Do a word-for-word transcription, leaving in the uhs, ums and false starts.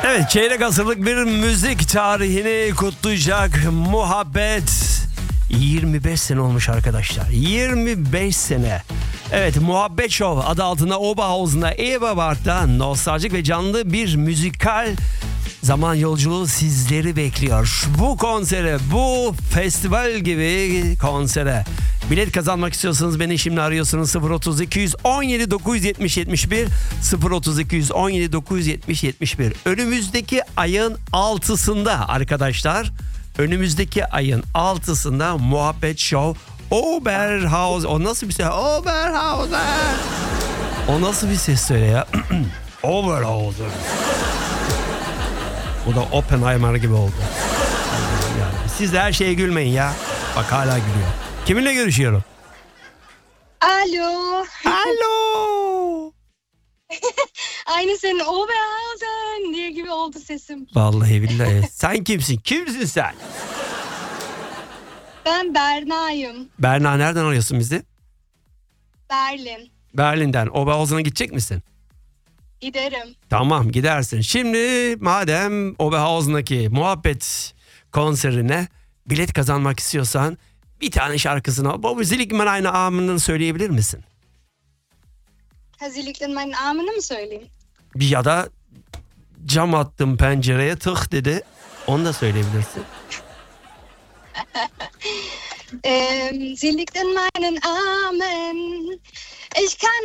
Evet, çeyrek asırlık bir müzik tarihini kutlayacak Muhabbet. yirmi beş sene olmuş arkadaşlar. yirmi beş sene. Evet, Muhabbet Show adı altında Oberhausen'da Eberbart'ta nostaljik ve canlı bir müzikal zaman yolculuğu sizleri bekliyor. Bu konsere, bu festival gibi konsere bilet kazanmak istiyorsanız beni şimdi arıyorsunuz. sıfır otuz iki on yedi dokuz yetmiş yetmiş bir sıfır otuz iki on yedi dokuz yetmiş yetmiş bir. Önümüzdeki ayın altısında arkadaşlar, önümüzdeki ayın altısında Muhabbet Show Oberhausen. O nasıl bir ses? Oberhausen. O nasıl bir ses söyle ya? Oberhausen. Bu da Oppenheimer gibi oldu. Yani siz de her şeye gülmeyin ya. Bak hala gülüyor. Kiminle görüşüyorum? Alo. Alo. Aynı senin Oberhausen diye gibi oldu sesim. Vallahi billahi. Sen kimsin? Kimsin sen? Ben Berna'yım. Berna, nereden arıyorsun bizi? Berlin. Berlin'den. Oberhausen'a gidecek misin? Giderim. Tamam, gidersin. Şimdi madem Oberhausen'daki Muhabbet konserine bilet kazanmak istiyorsan bir tane şarkısını Bobby Zilligman aynı amını söyleyebilir misin? Hazırlıklı meinen Armını mı söyleyeyim? Bir ya da cam attım pencereye tık dedi. Onu da söyleyebilirsin. ähm, Sie liegt in meinen Armen. Ich kann